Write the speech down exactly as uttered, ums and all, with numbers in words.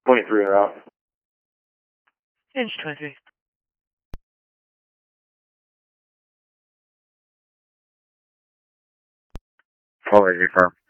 twenty-three en route. Inch twenty-three. Four eighty, firm.